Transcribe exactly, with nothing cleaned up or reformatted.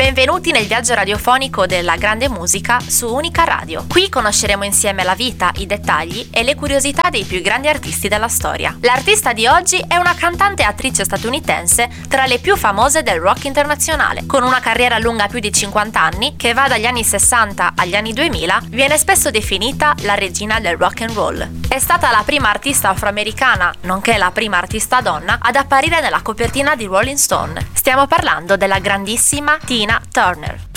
Benvenuti nel viaggio radiofonico della grande musica su Unica Radio. Qui conosceremo insieme la vita, i dettagli e le curiosità dei più grandi artisti della storia. L'artista di oggi è una cantante e attrice statunitense tra le più famose del rock internazionale. Con una carriera lunga più di cinquanta anni, che va dagli anni sessanta agli anni duemila, viene spesso definita la regina del rock and roll. È stata la prima artista afroamericana, nonché la prima artista donna, ad apparire nella copertina di Rolling Stone. Stiamo parlando della grandissima Tina Turner.